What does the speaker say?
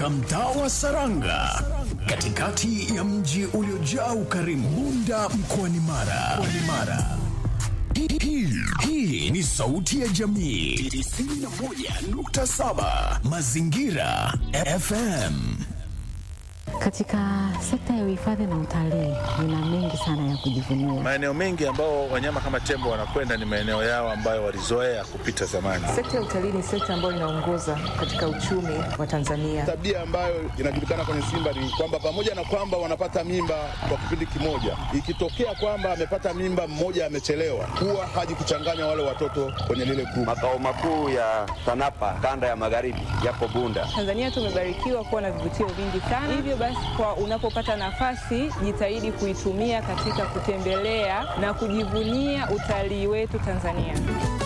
katika mtaa wa Saranga, katikati ya mji uliojaa ukarimu, Bunda mkoani Mara. Hii ni sauti ya jamii 91.7 Mazingira FM. Katika sekta ya uhifadhi na utalii kuna mengi sana ya kujivunia. Maeneo mengi ambao wanyama kama tembo wanakwenda ni maeneo yao ambayo walizoea kupita zamani. Sekta ya utalii ni sekta ambayo inaongoza katika uchumi wa Tanzania. Tabia ambayo inajulikana kwenye simba ni kwamba pamoja na kwamba wanapata mimba kwa kipindi kimoja, ikitokea kwamba amepata mimba mmoja amechelewa, huwa haji kuchanganya wale watoto kwenye lile kundi. Makao makuu ya TANAPA kanda ya magharibi yapo Bunda. Tanzania tumebarikiwa kuwa na vivutio vingi sana. Hivyo basi kwa unapopata nafasi jitahidi kuitumia katika kutembelea na kujivunia utalii wetu Tanzania.